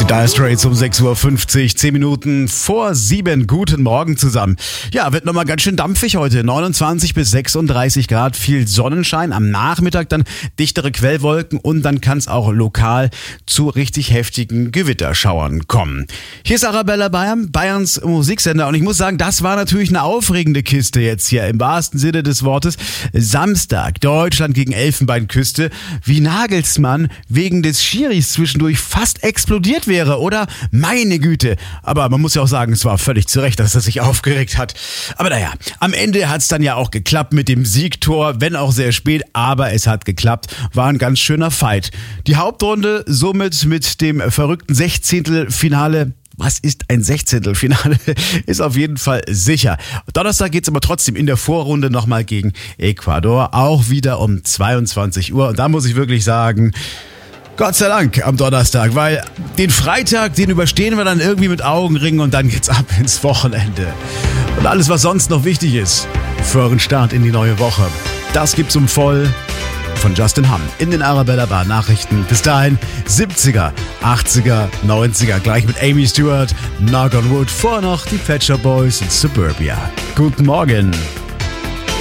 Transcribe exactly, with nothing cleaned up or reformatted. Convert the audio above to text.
Die Dire Straits um sechs Uhr fünfzig, zehn Minuten vor sieben. Guten Morgen zusammen. Ja, wird nochmal ganz schön dampfig heute. neunundzwanzig bis sechsunddreißig Grad, viel Sonnenschein. Am Nachmittag dann dichtere Quellwolken und dann kann es auch lokal zu richtig heftigen Gewitterschauern kommen. Hier ist Arabella Bayern, Bayerns Musiksender. Und ich muss sagen, das war natürlich eine aufregende Kiste jetzt hier, im wahrsten Sinne des Wortes. Samstag, Deutschland gegen Elfenbeinküste. Wie Nagelsmann wegen des Schiris zwischendurch fast explodiert wäre, oder? Meine Güte. Aber man muss ja auch sagen, es war völlig zu Recht, dass er sich aufgeregt hat. Aber naja, am Ende hat es dann ja auch geklappt mit dem Siegtor, wenn auch sehr spät, aber es hat geklappt. War ein ganz schöner Fight. Die Hauptrunde somit mit dem verrückten Sechzehntelfinale. Was ist ein Sechzehntelfinale? Ist auf jeden Fall sicher. Donnerstag geht's aber trotzdem in der Vorrunde nochmal gegen Ecuador. Auch wieder um zweiundzwanzig Uhr. Und da muss ich wirklich sagen, Gott sei Dank am Donnerstag, weil den Freitag, den überstehen wir dann irgendwie mit Augenringen und dann geht's ab ins Wochenende. Und alles, was sonst noch wichtig ist für euren Start in die neue Woche, das gibt's um voll von Justin Hamm in den Arabella Bar Nachrichten. Bis dahin siebziger, achtziger, neunziger, gleich mit Amy Stewart, Knock on Wood, vor noch die Pet Shop Boys in Suburbia. Guten Morgen.